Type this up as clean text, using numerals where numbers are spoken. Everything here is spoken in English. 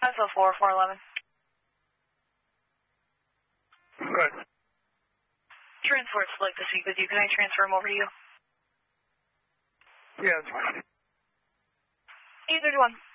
Alpha 411. Good. Transport's like to speak with you. Can I transfer him over to you? Yeah, it's fine. Either one.